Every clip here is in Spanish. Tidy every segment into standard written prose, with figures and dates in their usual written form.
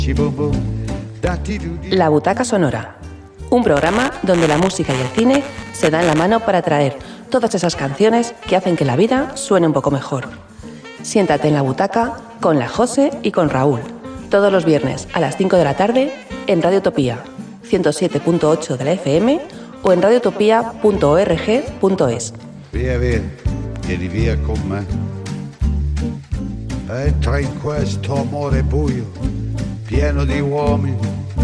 La Butaca Sonora, un programa donde la música y el cine se dan la mano para traer todas esas canciones que hacen que la vida suene un poco mejor. Siéntate en la butaca con la Jose y con Raúl, todos los viernes a las 5 de la tarde en Radio Utopía, 107.8 de la FM o en radiotopia.org.es. Via, vieni via con me. Entra in questo amore buio, pieno di uomini.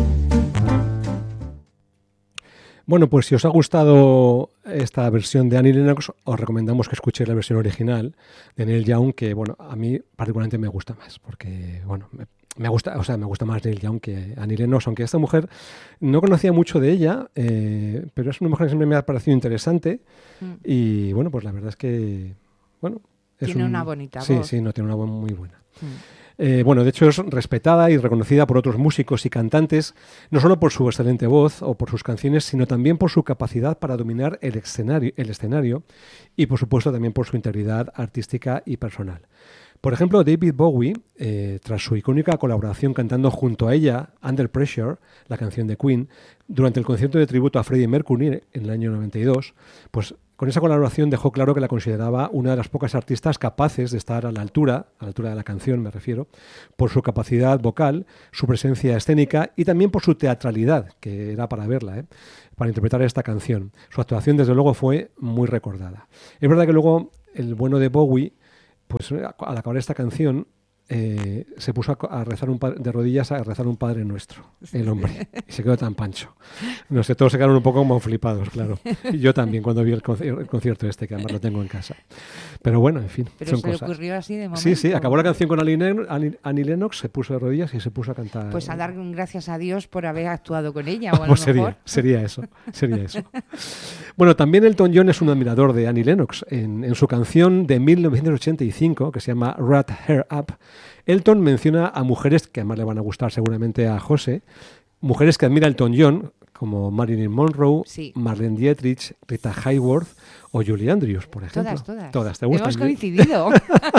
Bueno, pues si os ha gustado esta versión de Annie Lennox, os recomendamos que escuchéis la versión original de Neil Young, que bueno, a mí particularmente me gusta más, porque bueno, me gusta más Neil Young que Annie Lennox, aunque esta mujer no conocía mucho de ella, pero es una mujer que siempre me ha parecido interesante y bueno, pues la verdad es que bueno, tiene una bonita voz. Sí, no, tiene una voz muy buena. Bueno, de hecho es respetada y reconocida por otros músicos y cantantes, no solo por su excelente voz o por sus canciones, sino también por su capacidad para dominar el escenario y, por supuesto, también por su integridad artística y personal. Por ejemplo, David Bowie, tras su icónica colaboración cantando junto a ella Under Pressure, la canción de Queen, durante el concierto de tributo a Freddie Mercury en el año 92, pues con esa colaboración dejó claro que la consideraba una de las pocas artistas capaces de estar a la altura de la canción me refiero, por su capacidad vocal, su presencia escénica y también por su teatralidad, que era para verla, para interpretar esta canción. Su actuación, desde luego, fue muy recordada. Es verdad que luego el bueno de Bowie, pues al acabar esta canción, se puso a rezar de rodillas a rezar un Padre Nuestro, el hombre, y se quedó tan pancho. No sé, todos se quedaron un poco como flipados, claro. Y yo también cuando vi el concierto que además lo tengo en casa. Pero bueno, en fin, pero son se cosas. Le ocurrió así de momento. Sí, acabó la canción con Annie Lennox, se puso de rodillas y se puso a cantar. Pues a dar gracias a Dios por haber actuado con ella, o a lo pues mejor. Sería eso. Bueno, también Elton John es un admirador de Annie Lennox. En su canción de 1985, que se llama Rat Her Up, Elton menciona a mujeres que además le van a gustar seguramente a José, mujeres que admira Elton John, como Marilyn Monroe, sí, Marlene Dietrich, Rita Hayworth o Julie Andrews, por ejemplo. Todas. ¿Te gustan? Hemos coincidido.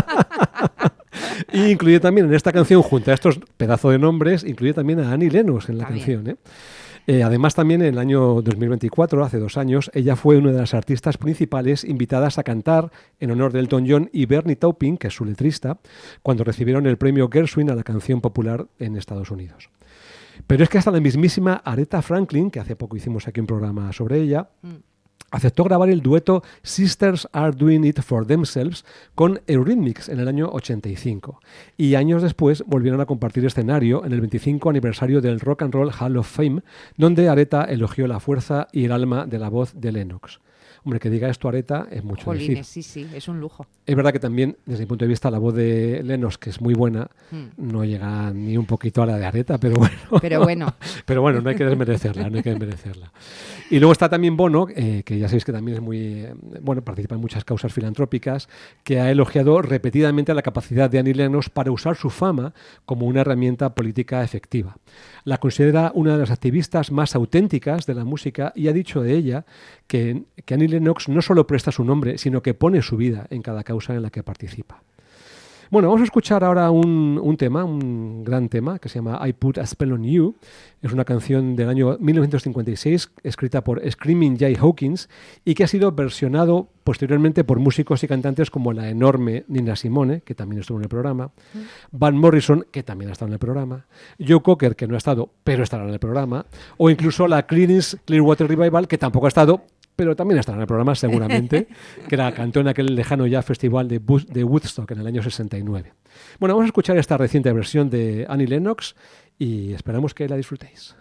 Y incluye también en esta canción, junto a estos pedazos de nombres, incluye también a Annie Lennox en la canción, además, también en el año 2024, hace 2 años, ella fue una de las artistas principales invitadas a cantar en honor de Elton John y Bernie Taupin, que es su letrista, cuando recibieron el premio Gershwin a la canción popular en Estados Unidos. Pero es que hasta la mismísima Aretha Franklin, que hace poco hicimos aquí un programa sobre ella, aceptó grabar el dueto Sisters Are Doing It For Themselves con Eurythmics en el año 85. Y años después volvieron a compartir escenario en el 25 aniversario del Rock and Roll Hall of Fame, donde Aretha elogió la fuerza y el alma de la voz de Lennox. Hombre, que diga esto Aretha es mucho decir. Sí, es un lujo. Es verdad que también, desde mi punto de vista, la voz de Lennox, que es muy buena, no llega ni un poquito a la de Aretha, pero bueno. Pero bueno, no hay que desmerecerla. Y luego está también Bono, que ya sabéis que también es muy, participa en muchas causas filantrópicas, que ha elogiado repetidamente la capacidad de Annie Lennox para usar su fama como una herramienta política efectiva. La considera una de las activistas más auténticas de la música y ha dicho de ella que Annie Lennox no solo presta su nombre, sino que pone su vida en cada causa en la que participa. Bueno, vamos a escuchar ahora un tema, un gran tema, que se llama I Put a Spell on You. Es una canción del año 1956, escrita por Screaming Jay Hawkins, y que ha sido versionado posteriormente por músicos y cantantes como la enorme Nina Simone, que también estuvo en el programa, Van Morrison, que también ha estado en el programa, Joe Cocker, que no ha estado, pero estará en el programa, o incluso la Creedence Clearwater Revival, que tampoco ha estado, pero también estará en el programa seguramente, que la cantó en aquel lejano ya festival de Woodstock en el año 69. Bueno, vamos a escuchar esta reciente versión de Annie Lennox y esperamos que la disfrutéis.